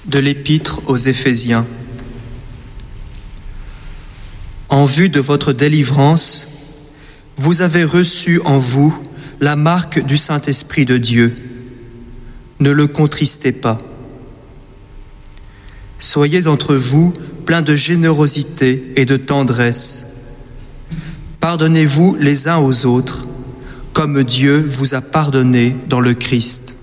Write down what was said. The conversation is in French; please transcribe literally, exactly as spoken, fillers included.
De l'Épître aux Éphésiens. En vue de votre délivrance, vous avez reçu en vous la marque du Saint-Esprit de Dieu. Ne le contristez pas. Soyez entre vous pleins de générosité et de tendresse. Pardonnez-vous les uns aux autres, comme Dieu vous a pardonné dans le Christ.